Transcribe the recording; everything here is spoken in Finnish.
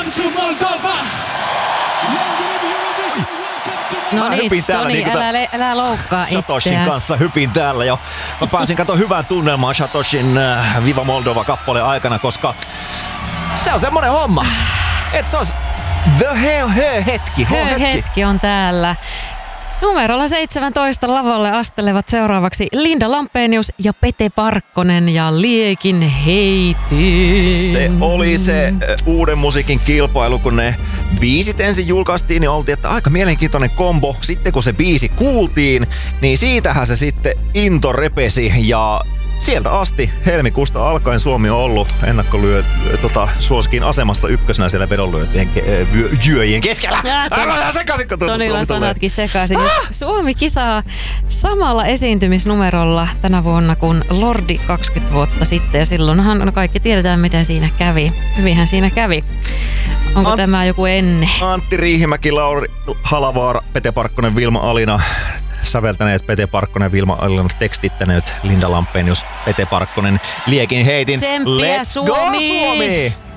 welcome to Moldova. Long live Eurovision, welcome to Moldova. No niin, Toni, älä loukkaa Satoshin itseäsi. kanssa hypin täällä jo. Mä pääsin hyvään tunnelmaan Satoshin Viva Moldova-kappaleen aikana, koska se on semmonen homma, että se on hetki. Hetki on täällä. Numerolla 17 lavalle astelevat seuraavaksi Linda Lampenius ja Pete Parkkonen ja Liekin heity. Se oli se uuden musiikin kilpailu, kun ne biisit ensin julkaistiin, niin oltiin, että aika mielenkiintoinen kombo. Sitten kun se biisi kuultiin, niin siitähän se sitten into repesi ja sieltä asti helmikuusta alkaen Suomi on ollut suosikin asemassa ykkösenä siellä vedonlyöjien keskellä. Tonilla sanatkin sekaisin. Suomi kisaa samalla esiintymisnumerolla tänä vuonna kuin Lordi 20 vuotta sitten. Ja silloinhan kaikki tiedetään, miten siinä kävi. Hyvinhän siinä kävi. Onko tämä joku ennen? Antti Riihimäki, Lauri Halavaara, Pete Parkkonen, Vilma Alina. Säveltäneet Pete Parkkonen, Vilma Alina, tekstittäneet Linda Lampenius, Pete Parkkonen, Liekin heitin. Tsemppiä Let's Suomi! go Suomi!